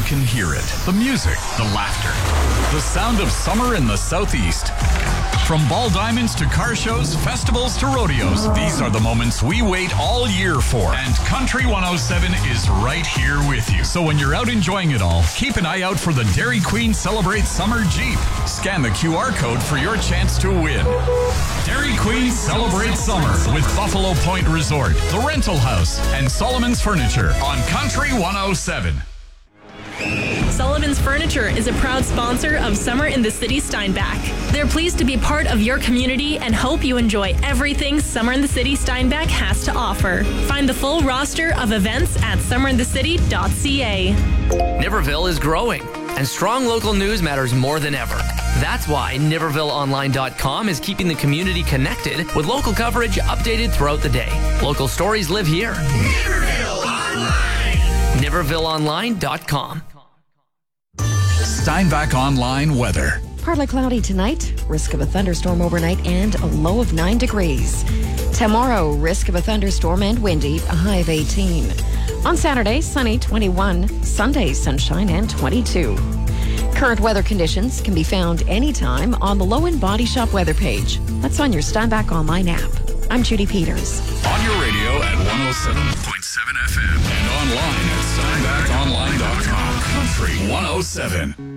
can hear it. The music, the laughter, the sound of summer in the Southeast. From ball diamonds to car shows, festivals to rodeos, these are the moments we wait all year for. And Country 107 is right here with you. So when you're out enjoying it all, keep an eye out for the Dairy Queen Celebrate Summer Jeep. Scan the QR code for your chance to win. Dairy Queen Celebrate Summer with Buffalo Point Resort, The Rental House, and Solomon's Furniture on Country 107. Sullivan's Furniture is a proud sponsor of Summer in the City Steinbach. They're pleased to be part of your community and hope you enjoy everything Summer in the City Steinbach has to offer. Find the full roster of events at summerinthecity.ca. Niverville is growing, and strong local news matters more than ever. That's why NivervilleOnline.com is keeping the community connected with local coverage updated throughout the day. Local stories live here. Niverville Online! NivervilleOnline.com. Steinbach Online weather. Partly cloudy tonight, risk of a thunderstorm overnight and a low of 9 degrees. Tomorrow, risk of a thunderstorm and windy, a high of 18. On Saturday, sunny 21. Sunday, sunshine and 22. Current weather conditions can be found anytime on the Low End Body Shop weather page. That's on your Steinbach Online app. I'm Judy Peters. On your radio at 107.7 FM and online at steinbachonline.com. Country 107.